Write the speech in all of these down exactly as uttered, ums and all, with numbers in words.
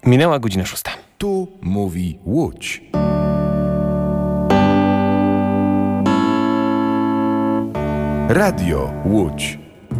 Minęła godzina szósta. Tu mówi Łódź. Radio Łódź.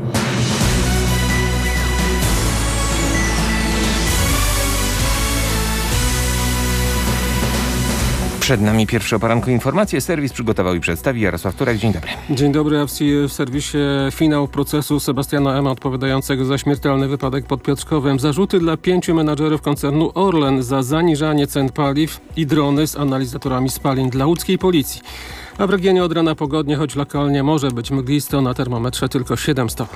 Przed nami pierwsze o poranku informacje. Serwis przygotował i przedstawi Jarosław Turek. Dzień dobry. Dzień dobry. A w serwisie finał procesu Sebastiana M. odpowiadającego za śmiertelny wypadek pod Piotrkowem. Zarzuty dla pięciu menadżerów koncernu Orlen za zaniżanie cen paliw i drony z analizatorami spalin dla łódzkiej policji. A w regionie od rana pogodnie, choć lokalnie może być mglisto, na termometrze tylko siedem stopni.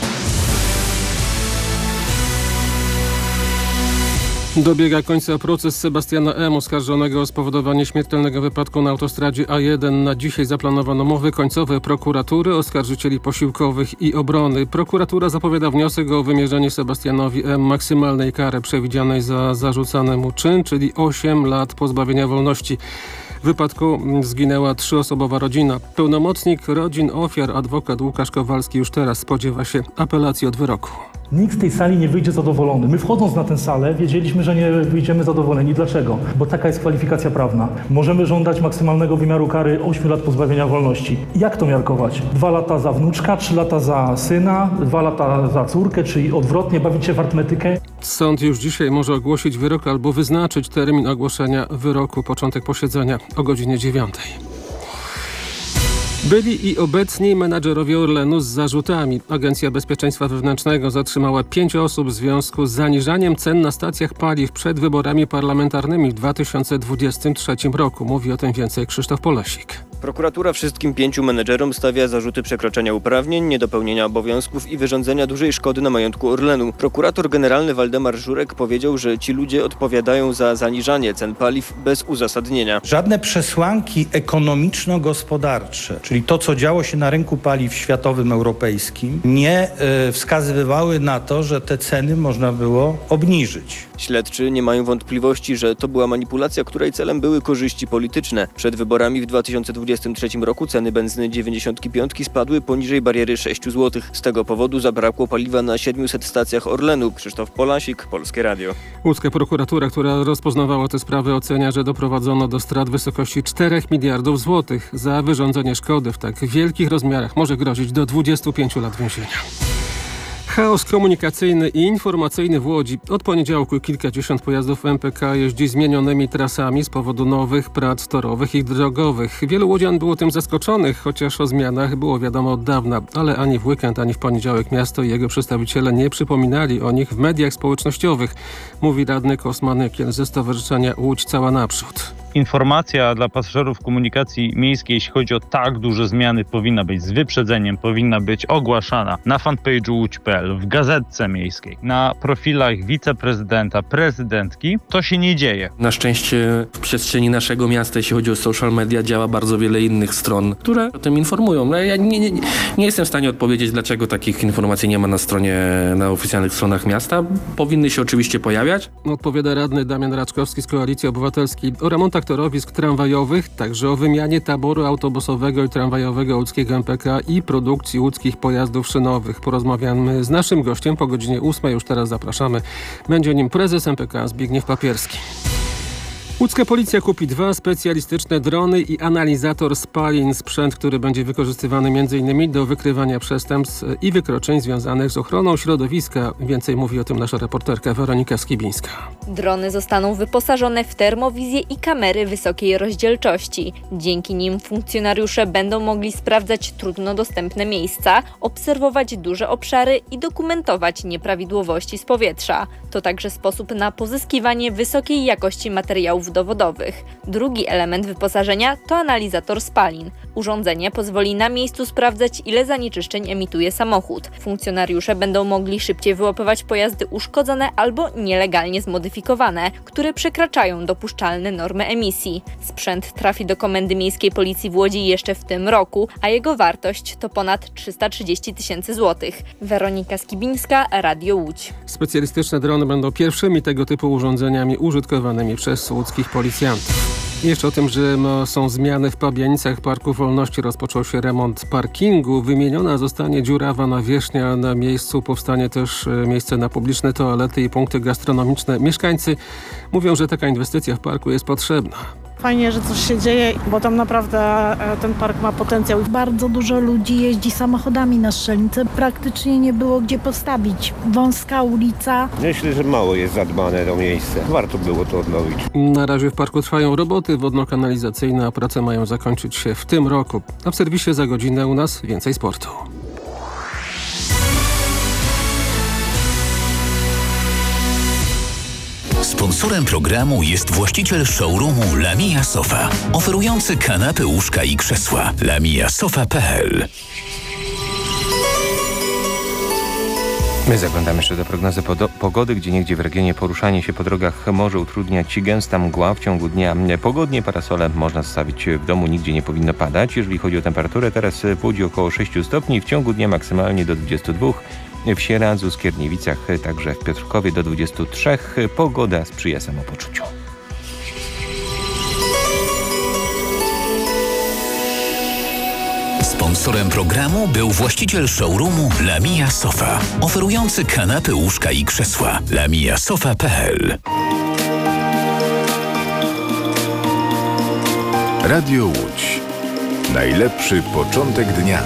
Dobiega końca proces Sebastiana M., oskarżonego o spowodowanie śmiertelnego wypadku na autostradzie A jeden. Na dzisiaj zaplanowano mowy końcowe prokuratury, oskarżycieli posiłkowych i obrony. Prokuratura zapowiada wniosek o wymierzenie Sebastianowi M. maksymalnej kary przewidzianej za zarzucany mu czyn, czyli osiem lat pozbawienia wolności. W wypadku zginęła trzyosobowa rodzina. Pełnomocnik rodzin ofiar, adwokat Łukasz Kowalski, już teraz spodziewa się apelacji od wyroku. Nikt z tej sali nie wyjdzie zadowolony. My wchodząc na tę salę wiedzieliśmy, że nie wyjdziemy zadowoleni. Dlaczego? Bo taka jest kwalifikacja prawna. Możemy żądać maksymalnego wymiaru kary ośmiu lat pozbawienia wolności. Jak to miarkować? Dwa lata za wnuczka, trzy lata za syna, dwa lata za córkę, czyli odwrotnie, bawić się w arytmetykę? Sąd już dzisiaj może ogłosić wyrok albo wyznaczyć termin ogłoszenia wyroku. Początek posiedzenia o godzinie dziewiątej. Byli i obecni menadżerowie Orlenu z zarzutami. Agencja Bezpieczeństwa Wewnętrznego zatrzymała pięć osób w związku z zaniżaniem cen na stacjach paliw przed wyborami parlamentarnymi w dwa tysiące dwudziestym trzecim roku. Mówi o tym więcej Krzysztof Polesik. Prokuratura wszystkim pięciu menedżerom stawia zarzuty przekroczenia uprawnień, niedopełnienia obowiązków i wyrządzenia dużej szkody na majątku Orlenu. Prokurator generalny Waldemar Żurek powiedział, że ci ludzie odpowiadają za zaniżanie cen paliw bez uzasadnienia. Żadne przesłanki ekonomiczno-gospodarcze, czyli to, co działo się na rynku paliw światowym, europejskim, nie y, wskazywały na to, że te ceny można było obniżyć. Śledczy nie mają wątpliwości, że to była manipulacja, której celem były korzyści polityczne. Przed wyborami w dwa tysiące dwudziestym trzecim roku ceny benzyny dziewięćdziesiątki piątki spadły poniżej bariery sześć złotych. Z tego powodu zabrakło paliwa na siedmiuset stacjach Orlenu. Krzysztof Polasik, Polskie Radio. Łódzka prokuratura, która rozpoznawała te sprawy, ocenia, że doprowadzono do strat w wysokości czterech miliardów złotych. Za wyrządzenie szkody w tak wielkich rozmiarach może grozić do dwudziestu pięciu lat więzienia. Chaos komunikacyjny i informacyjny w Łodzi. Od poniedziałku kilkadziesiąt pojazdów M P K jeździ zmienionymi trasami z powodu nowych prac torowych i drogowych. Wielu łodzian było tym zaskoczonych, chociaż o zmianach było wiadomo od dawna, ale ani w weekend, ani w poniedziałek miasto i jego przedstawiciele nie przypominali o nich w mediach społecznościowych, mówi radny Kosma Nykiel ze Stowarzyszenia Łódź Cała Naprzód. Informacja dla pasażerów komunikacji miejskiej, jeśli chodzi o tak duże zmiany, powinna być z wyprzedzeniem, powinna być ogłaszana na fanpage'u łódź kropka p l, w gazetce miejskiej, na profilach wiceprezydenta, prezydentki. To się nie dzieje. Na szczęście w przestrzeni naszego miasta, jeśli chodzi o social media, działa bardzo wiele innych stron, które o tym informują. No, ja nie, nie, nie jestem w stanie odpowiedzieć, dlaczego takich informacji nie ma na stronie, na oficjalnych stronach miasta. Powinny się oczywiście pojawiać. Odpowiada radny Damian Raczkowski z Koalicji Obywatelskiej. O remontach torowisk tramwajowych, także o wymianie taboru autobusowego i tramwajowego łódzkiego M P K i produkcji łódzkich pojazdów szynowych. Porozmawiamy z naszym gościem po godzinie ósmej. Już teraz zapraszamy. Będzie nim prezes M P K Zbigniew Papierski. Łódzka policja kupi dwa specjalistyczne drony i analizator spalin. Sprzęt, który będzie wykorzystywany między innymi do wykrywania przestępstw i wykroczeń związanych z ochroną środowiska. Więcej mówi o tym nasza reporterka Weronika Skibińska. Drony zostaną wyposażone w termowizję i kamery wysokiej rozdzielczości. Dzięki nim funkcjonariusze będą mogli sprawdzać trudno dostępne miejsca, obserwować duże obszary i dokumentować nieprawidłowości z powietrza. To także sposób na pozyskiwanie wysokiej jakości materiałów dowodowych. Drugi element wyposażenia to analizator spalin. Urządzenie pozwoli na miejscu sprawdzać, ile zanieczyszczeń emituje samochód. Funkcjonariusze będą mogli szybciej wyłapywać pojazdy uszkodzone albo nielegalnie zmodyfikowane, które przekraczają dopuszczalne normy emisji. Sprzęt trafi do Komendy Miejskiej Policji w Łodzi jeszcze w tym roku, a jego wartość to ponad trzysta trzydzieści tysięcy złotych. Weronika Skibińska, Radio Łódź. Specjalistyczne drony będą pierwszymi tego typu urządzeniami użytkowanymi przez łódzkich policjantów. Jeszcze o tym, że no, są zmiany w Pabianicach. Parku Wolności rozpoczął się remont parkingu. Wymieniona zostanie dziurawa nawierzchnia. Na miejscu powstanie też miejsce na publiczne toalety i punkty gastronomiczne. Mieszkańcy mówią, że taka inwestycja w parku jest potrzebna. Fajnie, że coś się dzieje, bo tam naprawdę ten park ma potencjał. Bardzo dużo ludzi jeździ samochodami na Strzelnicę. Praktycznie nie było gdzie postawić. Wąska ulica. Myślę, że mało jest zadbane to miejsce. Warto było to odnowić. Na razie w parku trwają roboty wodno-kanalizacyjne, a prace mają zakończyć się w tym roku. A w serwisie za godzinę u nas więcej sportu. Sponsorem programu jest właściciel showroomu Lamia Sofa, oferujący kanapy, łóżka i krzesła. lamia sofa kropka p l. My zaglądamy jeszcze do prognozy pogody, gdzie niegdzie w regionie poruszanie się po drogach może utrudniać gęsta mgła. W ciągu dnia pogodnie, parasole można zostawić w domu, nigdzie nie powinno padać. Jeżeli chodzi o temperaturę, teraz w Łodzi około sześć stopni, w ciągu dnia maksymalnie do dwudziestu dwóch. W Sieradzu, Skierniewicach, także w Piotrkowie do dwudziestu trzech. Pogoda sprzyja samopoczuciu. Sponsorem programu był właściciel showroomu Lamia Sofa, oferujący kanapy, łóżka i krzesła. lamia sofa kropka p l. Radio Łódź. Najlepszy początek dnia.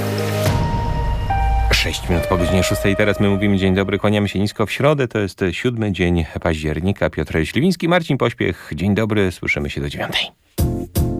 sześć minut po godzinie szóstej. Teraz my mówimy dzień dobry, kłaniamy się nisko w środę. To jest siódmy dzień października. Piotr Śliwiński, Marcin Pośpiech. Dzień dobry, słyszymy się do dziewiątej.